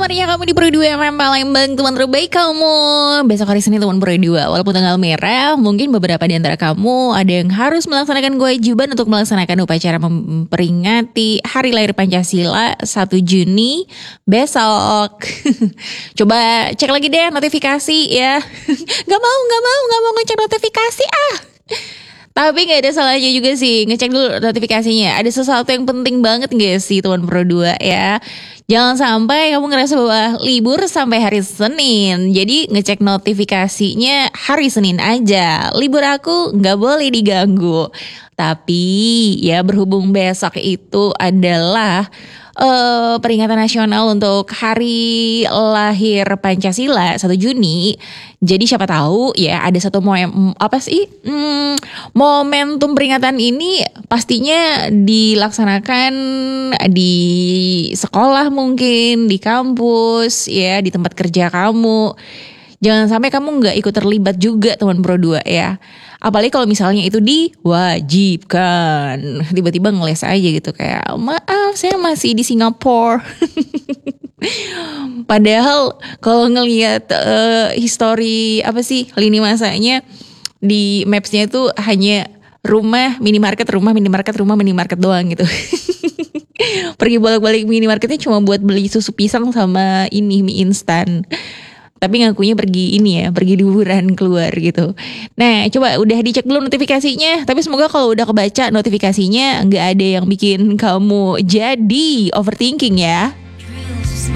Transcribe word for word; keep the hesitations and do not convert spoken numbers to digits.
kamarnya kamu di Pro dua M M Palembang, teman terbaik kamu. Besok hari Senin teman Pro dua. Walaupun tanggal merah, mungkin beberapa di antara kamu ada yang harus melaksanakan kewajiban untuk melaksanakan upacara memperingati Hari Lahir Pancasila satu Juni besok. Coba cek lagi deh notifikasi ya. Gak mau, gak mau, gak mau ngecek notifikasi ah. Tapi gak ada salahnya juga sih ngecek dulu notifikasinya. Ada sesuatu yang penting banget gak sih teman Pro dua ya. Jangan sampai kamu ngerasa bahwa libur sampai hari Senin. Jadi ngecek notifikasinya hari Senin aja. Libur aku gak boleh diganggu. Tapi ya berhubung besok itu adalah Uh, peringatan nasional untuk Hari Lahir Pancasila satu Juni. Jadi siapa tahu ya ada satu momen apa sih hmm, momentum peringatan ini pastinya dilaksanakan di sekolah mungkin, di kampus ya, di tempat kerja kamu. Jangan sampai kamu gak ikut terlibat juga teman Pro dua ya. Apalagi kalau misalnya itu diwajibkan. Tiba-tiba ngeles aja gitu kayak, maaf saya masih di Singapura. Padahal kalau ngelihat uh, history apa sih lini masanya di mapsnya itu hanya rumah, minimarket, rumah, minimarket, rumah, minimarket doang gitu. Pergi bolak-balik minimarketnya cuma buat beli susu pisang sama ini mie instan. Tapi ngakunya pergi ini ya, pergi liburan keluar gitu. Nah coba udah dicek dulu notifikasinya. Tapi semoga kalau udah kebaca notifikasinya gak ada yang bikin kamu jadi overthinking ya.